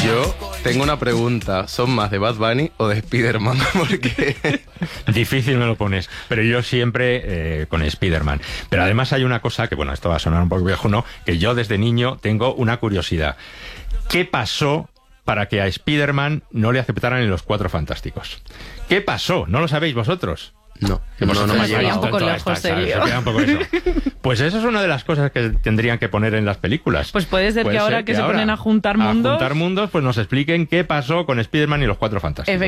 Yo tengo una pregunta. ¿Son más de Bad Bunny o de Spider-Man? Porque... Difícil me lo pones, pero yo siempre con Spider-Man. Pero además hay una cosa que, bueno, esto va a sonar un poco viejo, ¿no? Que yo desde niño tengo una curiosidad. ¿Qué pasó para que a Spider-Man no le aceptaran en los Cuatro Fantásticos? ¿Qué pasó? ¿No lo sabéis vosotros? No me ha llegado. Un poco lejos, Se queda un poco eso. Pues eso es una de las cosas que tendrían que poner en las películas. Pues puede ser que ahora que se ponen a juntar mundos... A juntar mundos, pues nos expliquen qué pasó con Spider-Man y los Cuatro Fantásticos.